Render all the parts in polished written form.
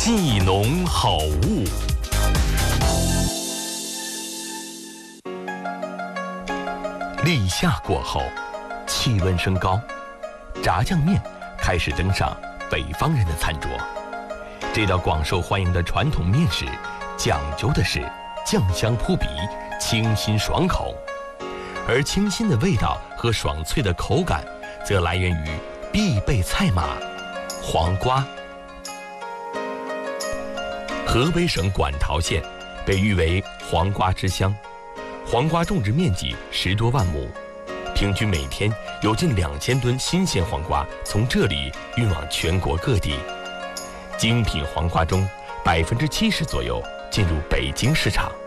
技农好物。立夏过后，气温升高，炸酱面开始登上北方人的餐桌。这道广受欢迎的传统面食，讲究的是酱香扑鼻、清新爽口，而清新的味道和爽脆的口感，则来源于必备菜码——黄瓜。河北省馆陶县被誉为黄瓜之乡，黄瓜种植面积10多万亩，平均每天有近2000吨新鲜黄瓜从这里运往全国各地。精品黄瓜中70%左右进入北京市场。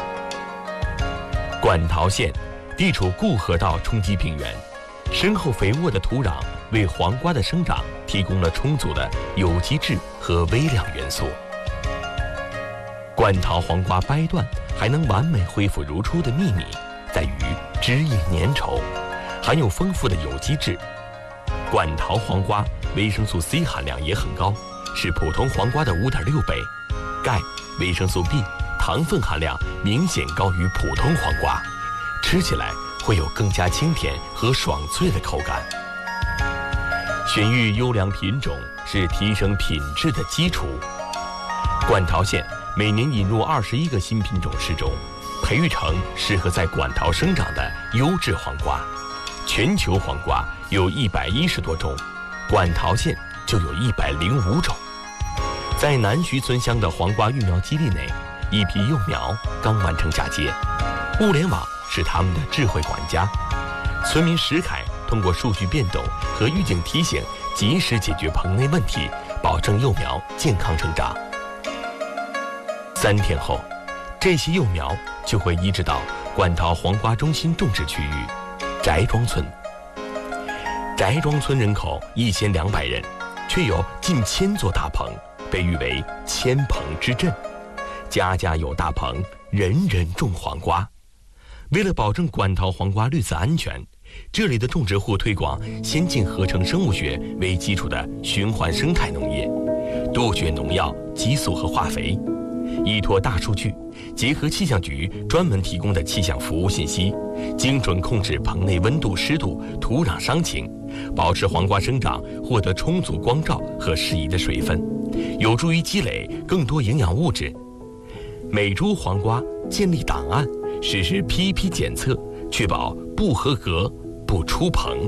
馆陶县地处固河道冲积平原，深厚肥沃的土壤为黄瓜的生长提供了充足的有机质和微量元素。馆陶黄瓜掰断还能完美恢复如初的秘密在于汁液粘稠，含有丰富的有机质。馆陶黄瓜维生素 C 含量也很高，是普通黄瓜的5.6倍。钙、维生素 B、糖分含量明显高于普通黄瓜，吃起来会有更加清甜和爽脆的口感。选育优良品种是提升品质的基础。馆陶县每年引入21个新品种试种，培育成适合在馆陶生长的优质黄瓜。全球黄瓜有110多种，馆陶县就有105种。在南徐村乡的黄瓜育苗基地内，一批幼苗刚完成嫁接，物联网是他们的智慧管家。村民石凯通过数据变动和预警提醒，及时解决棚内问题，保证幼苗健康成长。3天后，这些幼苗就会移植到馆陶黄瓜中心种植区域翟庄村。翟庄村人口1200人，却有近1000座大棚，被誉为千棚之镇。家家有大棚，人人种黄瓜。为了保证馆陶黄瓜绿色安全，这里的种植户推广先进合成生物学为基础的循环生态农业，杜绝农药、激素和化肥。依托大数据，结合气象局专门提供的气象服务信息，精准控制棚内温度、湿度、土壤伤情，保持黄瓜生长获得充足光照和适宜的水分，有助于积累更多营养物质。每株黄瓜建立档案，实施批批检测，确保不合格不出棚。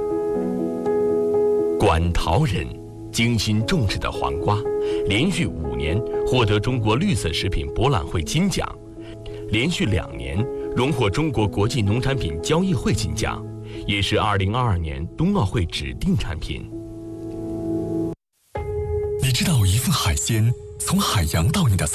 馆陶人精心种植的黄瓜，连续5年获得中国绿色食品博览会金奖，连续2年荣获中国国际农产品交易会金奖，也是2022年冬奥会指定产品。 你知道一份海鲜从海洋到你的